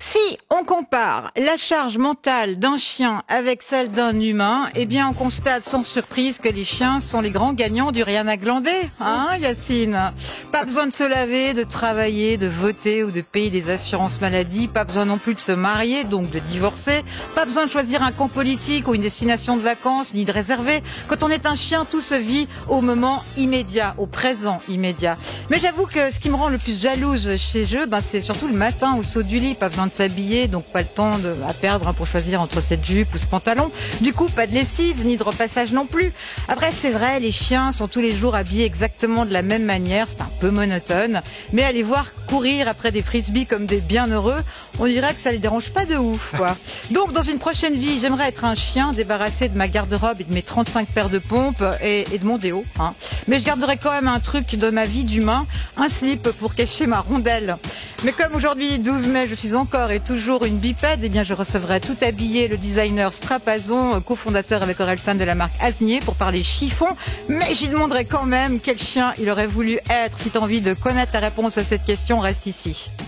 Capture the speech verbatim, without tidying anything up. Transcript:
Si on compare la charge mentale d'un chien avec celle d'un humain, eh bien on constate sans surprise que les chiens sont les grands gagnants du rien à glander, hein Yacine? Pas besoin de se laver, de travailler, de voter ou de payer des assurances maladie, pas besoin non plus de se marier, donc de divorcer, pas besoin de choisir un camp politique ou une destination de vacances, ni de réserver. Quand on est un chien, tout se vit au moment immédiat, au présent immédiat. Mais j'avoue que ce qui me rend le plus jalouse chez eux, ben, c'est surtout le matin au saut du lit, pas besoin de s'habiller, donc pas le temps de, à perdre hein, pour choisir entre cette jupe ou ce pantalon. Du coup, pas de lessive, ni de repassage non plus. Après, c'est vrai, les chiens sont tous les jours habillés exactement de la même manière, c'est un peu monotone, mais à les voir courir après des frisbees comme des bienheureux, on dirait que ça les dérange pas de ouf, quoi. Donc, dans une prochaine vie, j'aimerais être un chien débarrassé de ma garde-robe et de mes trente-cinq paires de pompes et, et de mon déo, hein. Mais je garderai quand même un truc de ma vie d'humain, un slip pour cacher ma rondelle. Mais comme aujourd'hui, douze mai, je suis encore et toujours une bipède, eh bien, je recevrai tout habillé le designer Strapazon, cofondateur avec Orelsan de la marque Asnier, pour parler chiffon. Mais j'y demanderai quand même quel chien il aurait voulu être. Si tu as envie de connaître la réponse à cette question, reste ici.